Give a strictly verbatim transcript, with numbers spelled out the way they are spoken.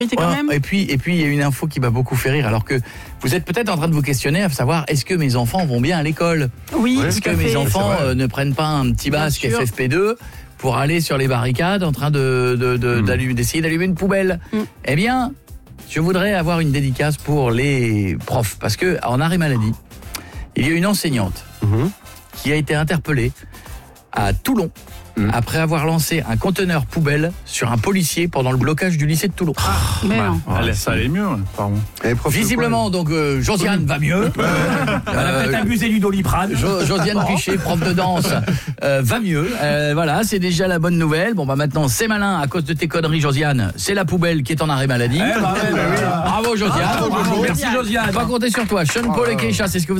Quand même. Et puis, et puis, il y a une info qui m'a beaucoup fait rire, alors que vous êtes peut-être en train de vous questionner à savoir, est-ce que mes enfants vont bien à l'école ? Oui, Est-ce que mes enfants euh, ne prennent pas un petit basque F F P deux pour aller sur les barricades en train de, de, de, mmh. d'allumer, d'essayer d'allumer une poubelle ? mmh. Eh bien, je voudrais avoir une dédicace pour les profs, parce que en arrêt maladie, il y a une enseignante mmh. qui a été interpellée à Toulon, Mmh. après avoir lancé un conteneur poubelle sur un policier pendant le blocage du lycée de Toulon. Ah, mais bah, non. Ouais, ça allait mieux, pardon. Visiblement, donc euh, Josiane oui. va mieux. Elle a peut-être abusé du Doliprane. Jo- Josiane Pichet, prof de danse, euh, va mieux. Euh, voilà, c'est déjà la bonne nouvelle. Bon bah maintenant, c'est malin à cause de tes conneries, Josiane. C'est la poubelle qui est en arrêt maladie. Eh bah, ouais, bah, oui. Bravo Josiane. Bravo, Bravo, merci Josiane. On va compter sur toi. Sean Paul et Keisha, c'est ce que vous